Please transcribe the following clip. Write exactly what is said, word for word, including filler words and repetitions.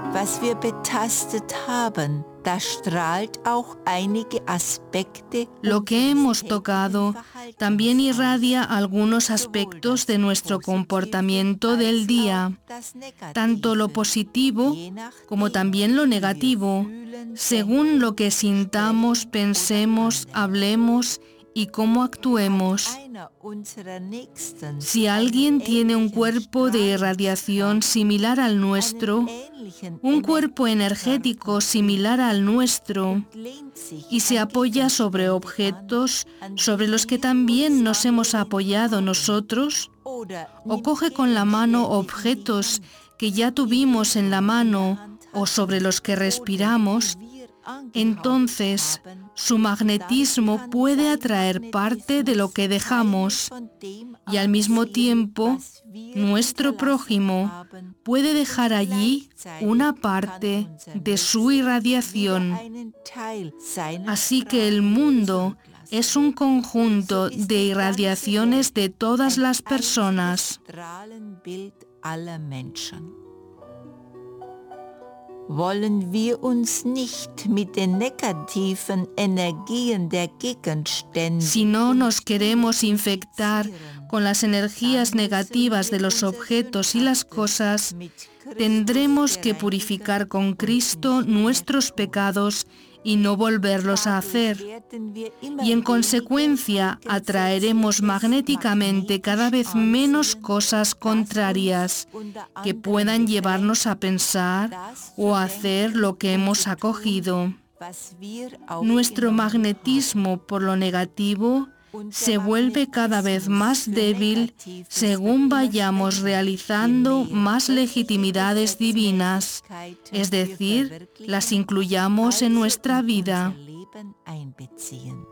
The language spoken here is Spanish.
was wir betastet haben, da strahlt auch einige Aspekte. Lo que hemos tocado también irradia algunos aspectos de nuestro comportamiento del día, tanto lo positivo como también lo negativo, según lo que sintamos, pensemos, hablemos y cómo actuemos. Si alguien tiene un cuerpo de irradiación similar al nuestro, un cuerpo energético similar al nuestro, y se apoya sobre objetos sobre los que también nos hemos apoyado nosotros, o coge con la mano objetos que ya tuvimos en la mano o sobre los que respiramos, entonces su magnetismo puede atraer parte de lo que dejamos y al mismo tiempo nuestro prójimo puede dejar allí una parte de su irradiación. Así que el mundo es un conjunto de irradiaciones de todas las personas. Wollen wir uns nicht mit den negativen Energien der Gegenstände. Si no nos queremos infectar con las energías negativas de los objetos y las cosas, tendremos que purificar con Cristo nuestros pecados y no volverlos a hacer. Y en consecuencia atraeremos magnéticamente cada vez menos cosas contrarias que puedan llevarnos a pensar o a hacer lo que hemos acogido. Nuestro magnetismo por lo negativo se vuelve cada vez más débil según vayamos realizando más legitimidades divinas, es decir, las incluyamos en nuestra vida.